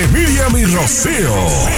Miriam y Rocío.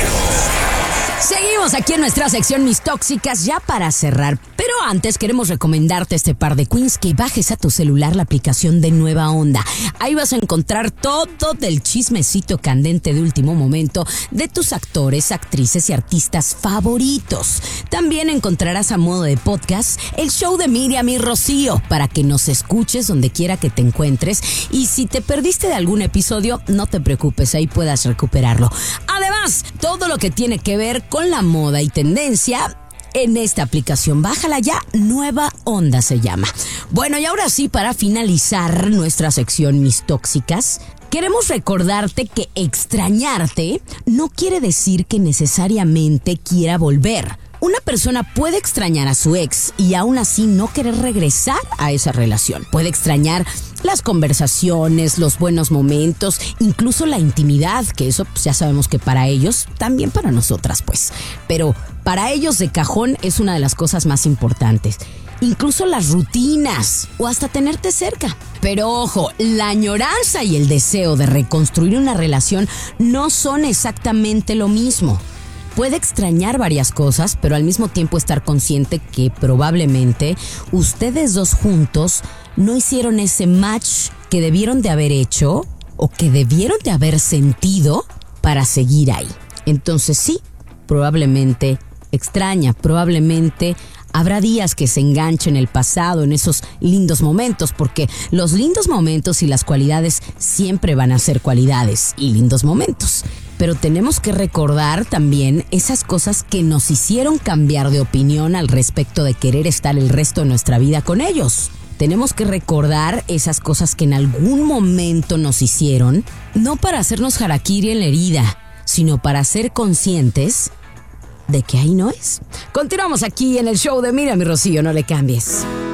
Seguimos aquí en nuestra sección Mis Tóxicas ya para cerrar. Pero antes queremos recomendarte este par de queens que bajes a tu celular la aplicación de Nueva Onda. Ahí vas a encontrar todo del chismecito candente de último momento de tus actores, actrices y artistas favoritos. También encontrarás a modo de podcast el show de Miriam y Rocío para que nos escuches donde quiera que te encuentres. Y si te perdiste de algún episodio, no te preocupes, ahí puedas recuperarlo. Además, todo lo que tiene que ver con la moda y tendencia en esta aplicación. Bájala ya, Nueva Onda se llama. Bueno, y ahora sí, para finalizar nuestra sección Mis Tóxicas, queremos recordarte que extrañarte no quiere decir que necesariamente quiera volver. Una persona puede extrañar a su ex y aún así no querer regresar a esa relación. Puede extrañar las conversaciones, los buenos momentos, incluso la intimidad, que eso pues, ya sabemos que para ellos, también para nosotras pues. Pero para ellos de cajón es una de las cosas más importantes. Incluso las rutinas o hasta tenerte cerca. Pero ojo, la añoranza y el deseo de reconstruir una relación no son exactamente lo mismo. Puede extrañar varias cosas, pero al mismo tiempo estar consciente que probablemente ustedes dos juntos no hicieron ese match que debieron de haber hecho o que debieron de haber sentido para seguir ahí. Entonces sí, probablemente extraña, probablemente habrá días que se enganchen en el pasado, en esos lindos momentos, porque los lindos momentos y las cualidades siempre van a ser cualidades y lindos momentos. Pero tenemos que recordar también esas cosas que nos hicieron cambiar de opinión al respecto de querer estar el resto de nuestra vida con ellos. Tenemos que recordar esas cosas que en algún momento nos hicieron, no para hacernos harakiri en la herida, sino para ser conscientes de que ahí no es. Continuamos aquí en el show de Miriam y Rocío, no le cambies.